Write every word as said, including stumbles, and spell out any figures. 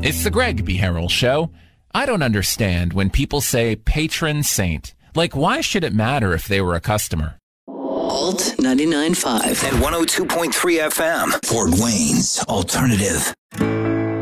It's the Greg B. Harrell Show. I don't understand when people say patron saint. Like, why should it matter if they were a customer? Alt ninety-nine point five and one oh two point three F M. Fort Wayne's Alternative.